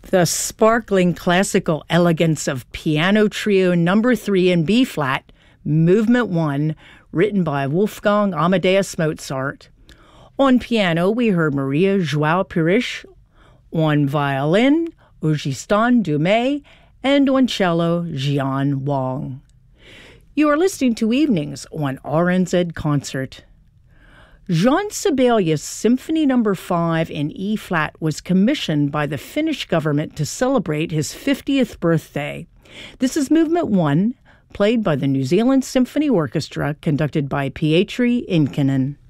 The sparkling classical elegance of Piano Trio No. 3 in B-flat, Movement 1, written by Wolfgang Amadeus Mozart. On piano, we heard Maria João Pires, on violin, Augustin Dumay, and on cello, Jian Wang. You are listening to Evenings on RNZ Concert. Jean Sibelius' Symphony No. 5 in E-flat was commissioned by the Finnish government to celebrate his 50th birthday. This is Movement 1, played by the New Zealand Symphony Orchestra, conducted by Pietri Inkinen.